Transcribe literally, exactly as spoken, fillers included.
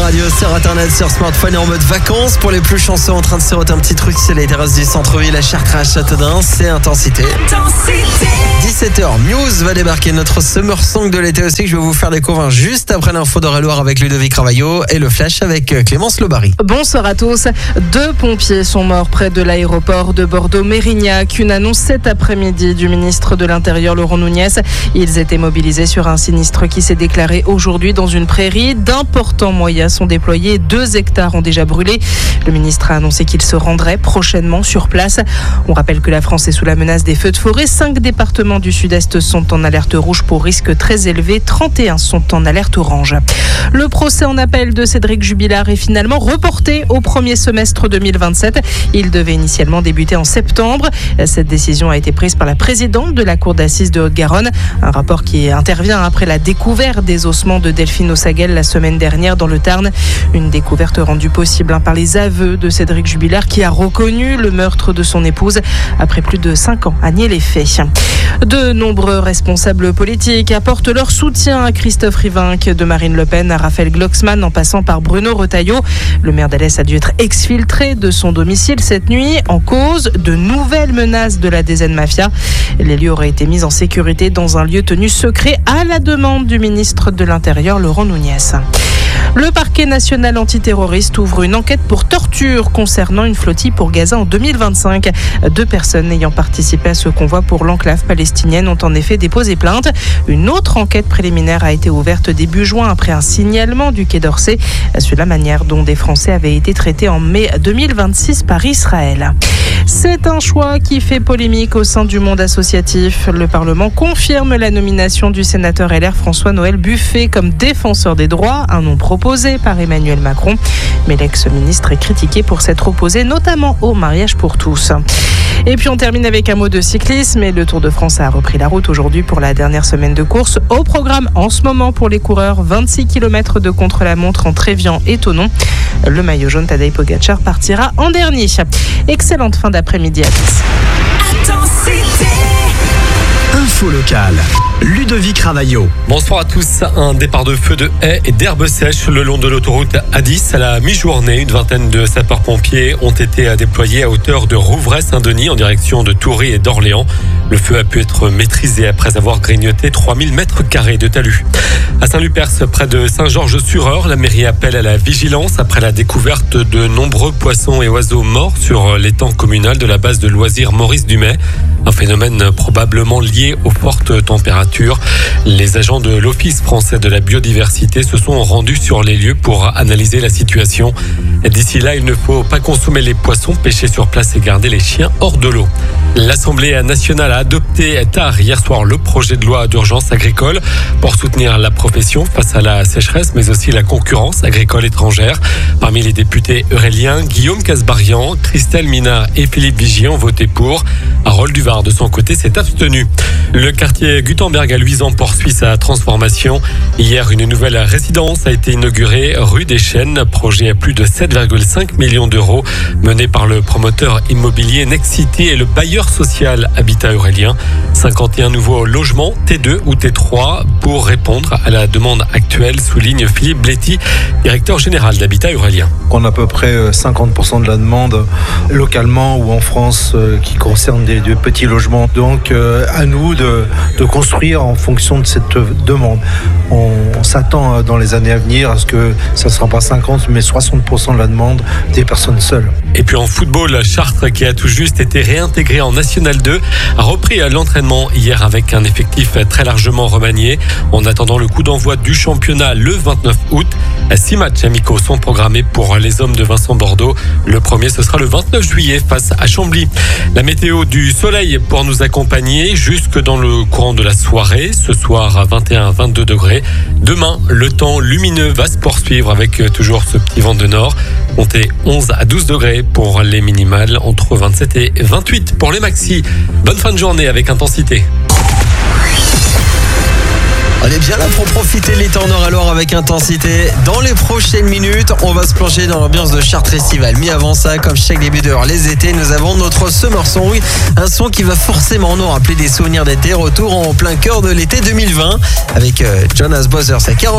radio sur internet, sur smartphone et en mode vacances. Pour les plus chanceux, en train de se roter un petit truc sur les terrasses du centre-ville à Chartres, Châteaudun, c'est Intensité. dix-sept heures, Muse va débarquer, notre summer song de l'été aussi, que je vais vous faire découvrir juste après l'info d'Eure-et-Loire avec Ludovic Ravaillot et le flash avec Clémence Lobary. Bonsoir à tous. Deux pompiers sont morts près de l'aéroport de Bordeaux-Mérignac. Une annonce cet après-midi du ministre de l'Intérieur, Laurent Nunez. Ils étaient mobilisés sur un sinistre qui s'est déclaré aujourd'hui dans une prairie. D'importants moyens sont déployés. Deux hectares ont déjà brûlé. Le ministre a annoncé qu'il se rendrait prochainement sur place. On rappelle que la France est sous la menace des feux de forêt. Cinq départements du sud-est sont en alerte rouge pour risque très élevé. trente et un sont en alerte orange. Le procès en appel de Cédric Jubilard est finalement reporté au premier semestre deux mille vingt-sept. Il devait initialement débuter en septembre. Cette décision a été prise par la présidente de la cour d'assises de Haute-Garonne. Un rapport qui intervient après la découverte des ossements de Delphine Ossaguel la semaine dernière dans le Tarn. Une découverte rendue possible par les aveux de Cédric Jubilard qui a reconnu le meurtre de son épouse après plus de cinq ans à nier les faits. De nombreux responsables politiques apportent leur soutien à Christophe Rivinc, de Marine Le Pen à Raphaël Glucksmann en passant par Bruno Retailleau. Le maire d'Alès a dû être exfiltré de son domicile cette nuit en cause de nouvelles menaces de la D Z Mafia. L'élu aurait été mis en sécurité dans un lieu tenu secret à la demande du ministre de l'Intérieur, Laurent Nunez. Le parquet national antiterroriste ouvre une enquête pour torture concernant une flottille pour Gaza en deux mille vingt-cinq. Deux personnes ayant participé à ce convoi pour l'enclave palestinienne ont en effet déposé plainte. Une autre enquête préliminaire a été ouverte début juin après un signalement du Quai d'Orsay sur la manière dont des Français avaient été traités en mai deux mille vingt-six par Israël. C'est un choix qui fait polémique au sein du monde associatif. Le Parlement confirme la nomination du sénateur L R François-Noël Buffet comme défenseur des droits, un nom proposé par Emmanuel Macron. Mais l'ex-ministre est critiqué pour s'être opposé notamment au mariage pour tous. Et puis on termine avec un mot de cyclisme. Et le Tour de France a repris la route aujourd'hui pour la dernière semaine de course. Au programme en ce moment pour les coureurs, vingt-six kilomètres de contre-la-montre entre Évian et Thonon. Le maillot jaune Tadej Pogacar partira en dernier. Excellente fin d'après-midi à tous. Info locale, Ludovic Ravaillot. Bonsoir à tous. Un départ de feu de haies et d'herbes sèches le long de l'autoroute A dix à la mi-journée. Une vingtaine de sapeurs-pompiers ont été déployés à hauteur de Rouvray-Saint-Denis en direction de Toury et d'Orléans. Le feu a pu être maîtrisé après avoir grignoté trois mille mètres carrés de talus. À Saint-Lupers, près de Saint-Georges-sur-Eure, la mairie appelle à la vigilance après la découverte de nombreux poissons et oiseaux morts sur l'étang communal de la base de loisirs Maurice Dumais. Un phénomène probablement lié aux fortes températures. Les agents de l'Office français de la biodiversité se sont rendus sur les lieux pour analyser la situation. D'ici là, il ne faut pas consommer les poissons pêchés sur place et garder les chiens hors de l'eau. L'Assemblée nationale a adopté tard hier soir le projet de loi d'urgence agricole pour soutenir la profession face à la sécheresse, mais aussi la concurrence agricole étrangère. Parmi les députés euréliens, Guillaume Casbarian, Christelle Minard et Philippe Vigier ont voté pour. Harold Duvard, de son côté, s'est abstenu. Le quartier Gutenberg à Luisan poursuit sa transformation. Hier, une nouvelle résidence a été inaugurée rue des Chênes, projet à plus de sept virgule cinq millions d'euros, mené par le promoteur immobilier Nexity et le bailleur social Habitat Aurélien. cinquante et un nouveaux logements T deux ou T trois pour répondre à la demande actuelle, souligne Philippe Bléty, directeur général d'Habitat Aurélien. On a à peu près cinquante pour cent de la demande localement ou en France qui concerne des, des petits logements. Donc à nous de, de construire en fonction de cette demande. On, on s'attend dans les années à venir à ce que ça ne sera pas cinquante mais soixante pour cent de la demande des personnes seules. Et puis en football, Chartres, qui a tout juste été réintégré en National deux, a repris l'entraînement hier avec un effectif très largement remanié. En attendant le coup d'envoi du championnat le vingt-neuf août, six matchs amicaux sont programmés pour les hommes de Vincent Bordeaux. Le premier, ce sera le vingt-neuf juillet face à Chambly. La météo, du soleil pour nous accompagner jusque dans le courant de la soirée. Ce soir à vingt et un à vingt-deux degrés. Demain, le temps lumineux va se poursuivre avec toujours ce petit vent de nord. Comptez onze à douze degrés pour les minimales, entre vingt-sept et vingt-huit pour les maxi. Bonne fin de journée avec Intensité. On est bien là pour profiter de l'été en Eure-et-Loire avec Intensité. Dans les prochaines minutes, on va se plonger dans l'ambiance de Chartres Festival. Mais avant ça, comme chaque début d'heure, les étés, nous avons notre Summer Song. Oui, un son qui va forcément nous rappeler des souvenirs d'été. Retour en plein cœur de l'été deux mille vingt avec Jonas Brothers.